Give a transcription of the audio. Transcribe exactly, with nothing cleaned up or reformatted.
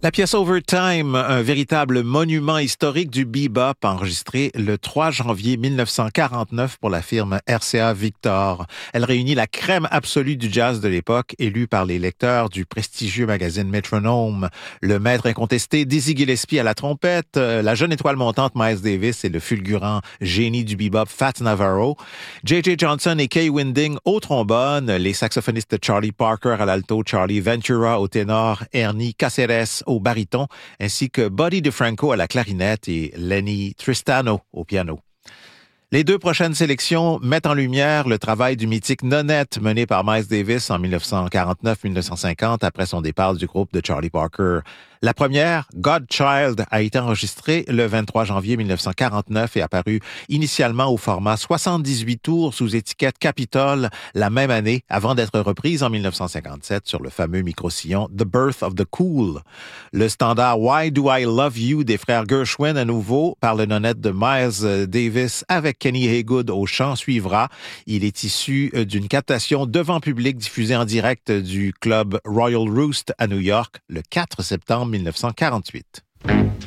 La pièce Overtime, un véritable monument historique du bebop, enregistré le trois janvier mille neuf cent quarante-neuf pour la firme R C A Victor. Elle réunit la crème absolue du jazz de l'époque, élue par les lecteurs du prestigieux magazine Metronome. Le maître incontesté Dizzy Gillespie à la trompette, la jeune étoile montante Miles Davis et le fulgurant génie du bebop Fats Navarro, J J Johnson et Kay Winding au trombone, les saxophonistes Charlie Parker à l'alto, Charlie Ventura au ténor, Ernie Caceres au baryton, ainsi que Buddy DeFranco à la clarinette et Lenny Tristano au piano. Les deux prochaines sélections mettent en lumière le travail du mythique Nonette mené par Miles Davis en dix-neuf cent quarante-neuf à dix-neuf cent cinquante après son départ du groupe de Charlie Parker. La première, Godchild, a été enregistrée le vingt-trois janvier mille neuf cent quarante-neuf et apparue initialement au format soixante-dix-huit tours sous étiquette Capitol la même année avant d'être reprise en dix-neuf cent cinquante-sept sur le fameux micro-sillon The Birth of the Cool. Le standard Why Do I Love You des frères Gershwin à nouveau par le nonette de Miles Davis avec Kenny Haygood au chant suivra. Il est issu d'une captation devant public diffusée en direct du club Royal Roost à New York le quatre septembre mille neuf cent quarante-huit.